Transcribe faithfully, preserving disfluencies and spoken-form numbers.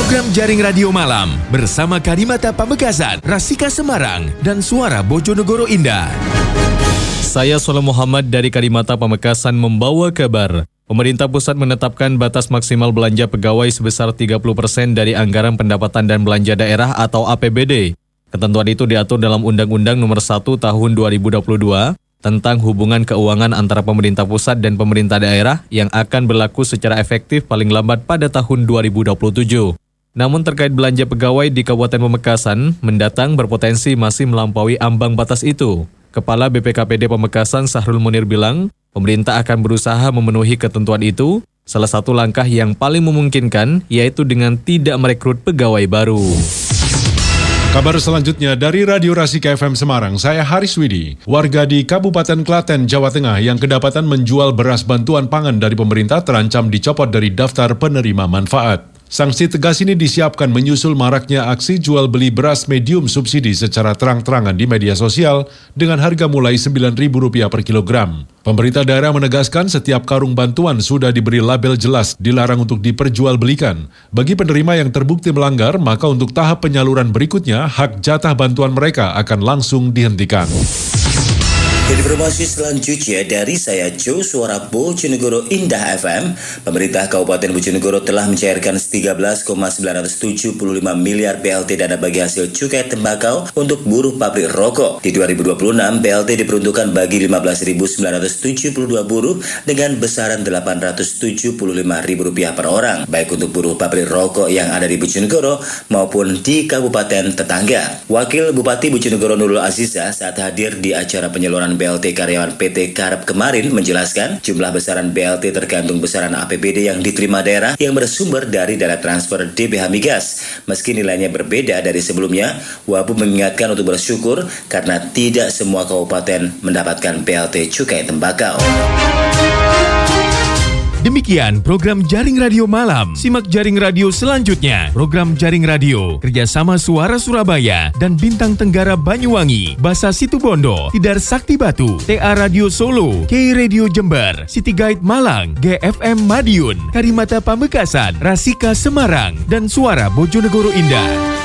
Program Jaring Radio Malam bersama Karimata Pamekasan, Rasika Semarang, dan Suara Bojonegoro Indah. Saya Soleh Muhammad dari Karimata Pamekasan membawa kabar. Pemerintah pusat menetapkan batas maksimal belanja pegawai sebesar tiga puluh persen dari anggaran pendapatan dan belanja daerah atau A P B D. Ketentuan itu diatur dalam Undang-Undang Nomor satu Tahun dua ribu dua puluh dua tentang hubungan keuangan antara pemerintah pusat dan pemerintah daerah yang akan berlaku secara efektif paling lambat pada tahun dua ribu dua puluh tujuh. Namun terkait belanja pegawai di Kabupaten Pamekasan, mendatang berpotensi masih melampaui ambang batas itu. Kepala B P K P D Pamekasan Sahrul Munir bilang, pemerintah akan berusaha memenuhi ketentuan itu. Salah satu langkah yang paling memungkinkan yaitu dengan tidak merekrut pegawai baru. Kabar selanjutnya dari Radio Rasika F M Semarang, saya Haris Widi. Warga di Kabupaten Klaten, Jawa Tengah yang kedapatan menjual beras bantuan pangan dari pemerintah terancam dicopot dari daftar penerima manfaat. Sanksi tegas ini disiapkan menyusul maraknya aksi jual beli beras medium subsidi secara terang-terangan di media sosial dengan harga mulai sembilan ribu rupiah per kilogram. Pemerintah daerah menegaskan setiap karung bantuan sudah diberi label jelas dilarang untuk diperjualbelikan. Bagi penerima yang terbukti melanggar, maka untuk tahap penyaluran berikutnya, hak jatah bantuan mereka akan langsung dihentikan. Informasi selanjutnya dari saya Jo Suara Bojonegoro Indah F M. Pemerintah Kabupaten Bojonegoro telah mencairkan tiga belas koma sembilan tujuh lima miliar B L T dana bagi hasil cukai tembakau untuk buruh pabrik rokok. Di dua ribu dua puluh enam, B L T diperuntukkan bagi lima belas ribu sembilan ratus tujuh puluh dua buruh dengan besaran delapan ratus tujuh puluh lima ribu rupiah per orang, baik untuk buruh pabrik rokok yang ada di Bojonegoro maupun di kabupaten tetangga. Wakil Bupati Bojonegoro Nurul Aziza saat hadir di acara penyaluran B L T karyawan P T Karep kemarin menjelaskan jumlah besaran B L T tergantung besaran A P B D yang diterima daerah yang bersumber dari dana transfer D B H Migas. Meski nilainya berbeda dari sebelumnya, Wabu mengingatkan untuk bersyukur karena tidak semua kabupaten mendapatkan B L T cukai tembakau. Demikian program Jaring Radio Malam. Simak Jaring Radio selanjutnya. Program Jaring Radio kerjasama Suara Surabaya dan Bintang Tenggara Banyuwangi, Basa Situbondo, Tidar Sakti Batu, T A Radio Solo, K Radio Jember, City Guide Malang, G F M Madiun, Karimata Pamekasan, Rasika Semarang, dan Suara Bojonegoro Indah.